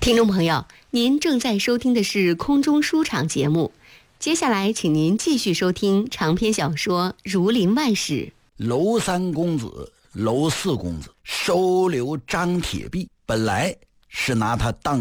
听众朋友，您正在收听的是空中书场节目，接下来请您继续收听长篇小说《儒林外史》。 娄三公子、娄四公子收留张铁壁，本来是拿他当